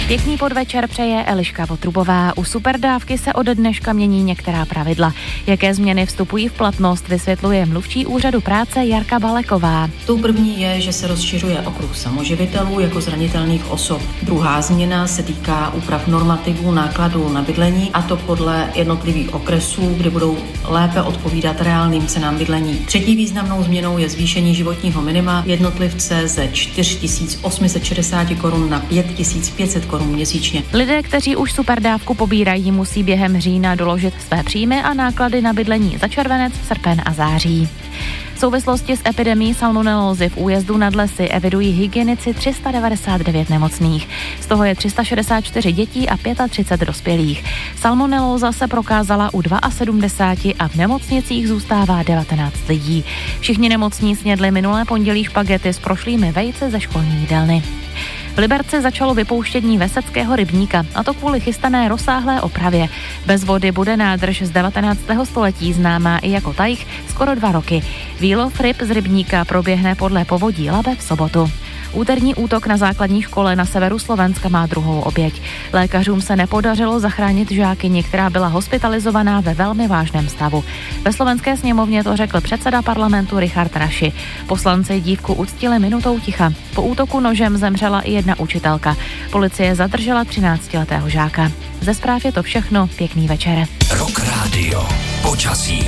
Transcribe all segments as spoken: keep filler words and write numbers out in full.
Pěkný podvečer přeje Eliška Votrubová. U Superdávky se od dneška mění některá pravidla. Jaké změny vstupují v platnost, vysvětluje mluvčí úřadu práce Jarka Baleková. Tou první je, že se rozšiřuje okruh samoživitelů jako zranitelných osob. Druhá změna se týká úprav normativů nákladů na bydlení, a to podle jednotlivých okresů, kde budou lépe odpovídat reálným cenám bydlení. Třetí významnou změnou je zvýšení životního minima jednotlivce ze čtyři tisíce osm set šedesát korun na pět tisíc pět set korun měsíčně. Lidé, kteří už superdávku pobírají, musí během října doložit své příjmy a náklady na bydlení za červenec, srpen a září. V souvislosti s epidemií salmonelózy v újezdu nad Lesy evidují hygienici tři sta devadesát devět nemocných. Z toho je tři sta šedesát čtyři dětí a třicet pět dospělých. Salmonelóza se prokázala u sedmdesáti dvou a v nemocnicích zůstává devatenáct lidí. Všichni nemocní snědli minulé pondělí špagety s prošlými vejce ze školní jídelny. V Liberci začalo vypouštění Veseckého rybníka, a to kvůli chystané rozsáhlé opravě. Bez vody bude nádrž z devatenáctého století známá i jako tajch skoro dva roky. Výlov ryb z rybníka proběhne podle povodí Labe v sobotu. Úterní útok na základní škole na severu Slovenska má druhou oběť. Lékařům se nepodařilo zachránit žákyni, která byla hospitalizovaná ve velmi vážném stavu. Ve Slovenské sněmovně to řekl předseda parlamentu Richard Raši. Poslanci dívku uctili minutou ticha. Po útoku nožem zemřela i jedna učitelka. Policie zadržela třináctiletého žáka. Ze zpráv je to všechno. Pěkný večer. Rock Radio. Počasí.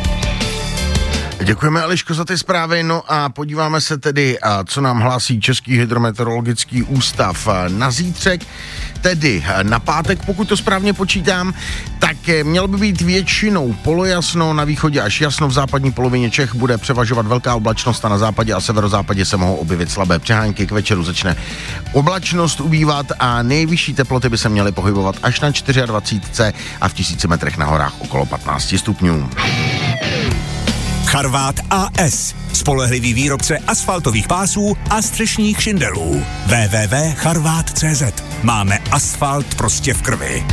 Děkujeme, Eliško, za ty zprávy. No a podíváme se tedy, co nám hlásí Český hydrometeorologický ústav na zítřek, tedy na pátek, pokud to správně počítám, tak mělo by být většinou polojasno, na východě až jasno, v západní polovině Čech bude převažovat velká oblačnost a na západě a severozápadě se mohou objevit slabé přehánky. K večeru začne oblačnost ubývat a nejvyšší teploty by se měly pohybovat až na dvacet čtyři a v tisíci metrech na horách okolo patnáct stupňů. Charvát A S. Spolehlivý výrobce asfaltových pásů a střešních šindelů. w w w tečka charvát tečka cé zet. Máme asfalt prostě v krvi.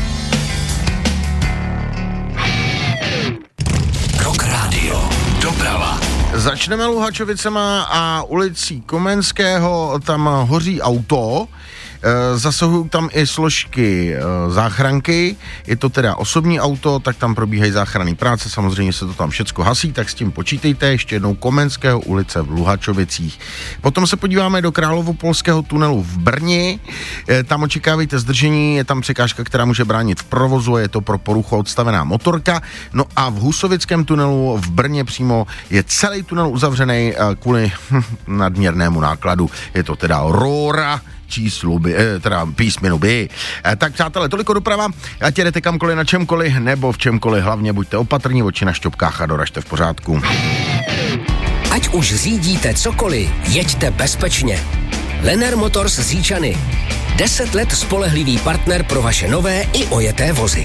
Rock Radio. Doprava. Začneme Luhačovicema a ulicí Komenského, tam hoří auto. Zasahují tam i složky záchranky, je to teda osobní auto, tak tam probíhají záchranné práce, samozřejmě se to tam všecko hasí, tak s tím počítejte. Ještě jednou Komenského ulice v Luhačovicích. Potom se podíváme do Královopolského tunelu v Brni, tam očekávejte zdržení, je tam překážka, která může bránit v provozu, je to pro poruchu odstavená motorka. No a v Husovickém tunelu v Brně přímo je celý tunel uzavřený kvůli nadměrnému nákladu, je to teda Rora číslu by, teda písmenu by. Tak přátelé, toliko doprava, ať jedete kamkoliv na čemkoliv nebo v čemkoliv, hlavně buďte opatrní, oči na šťopkách a doražte v pořádku. Ať už řídíte cokoliv, jeďte bezpečně. Lenner Motors z Říčany. Deset let spolehlivý partner pro vaše nové i ojeté vozy.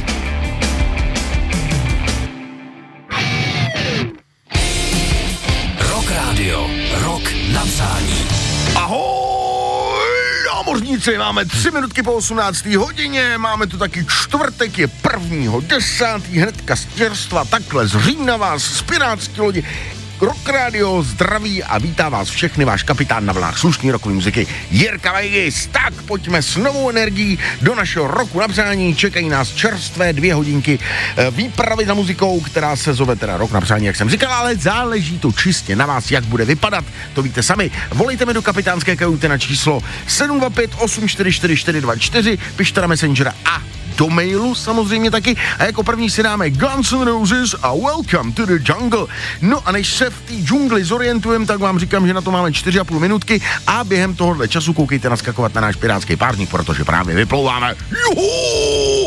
Rock Radio. Rock na přání. Ahoj! Námořníci, máme tři minutky po osmnácté hodině, máme tu taky čtvrtek, je prvního desátý, hnedka z čerstva, takhle z Římna vás, z pirátský lodi. Rock Radio zdraví a vítá vás všechny váš kapitán na vlnách slušný rokový muziky Jirka Vegas. Tak pojďme s novou energií do našeho roku na přání. Čekají nás čerstvé dvě hodinky výpravy za muzikou, která se zove teda Rok na přání, jak jsem říkal, ale záleží to čistě na vás, jak bude vypadat. To víte sami. Volejte mi do kapitánské kajuty na číslo sedm dva pět osm čtyři čtyři čtyři dva čtyři, pište na Messengera a do mailu samozřejmě taky. A jako první si dáme Guns N' Roses a Welcome to the Jungle. No a než se v té džungli zorientujeme, tak vám říkám, že na to máme čtyři a půl minutky a během tohohle času koukejte naskakovat na náš pirátský párník, protože právě vyplouváme. Juhu!